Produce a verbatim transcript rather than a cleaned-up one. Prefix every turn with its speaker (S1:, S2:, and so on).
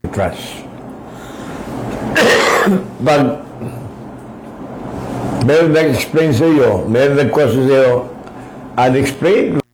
S1: trust. Pag meron nag-explain sa iyo, meron nag-question sa iyo, unexplained,